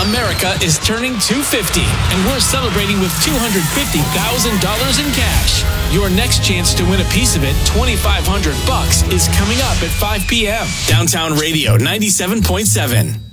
America is turning 250, and we're celebrating with $250,000 in cash. Your next chance to win a piece of it, $2,500, is coming up at 5 p.m. Downtown Radio 97.7.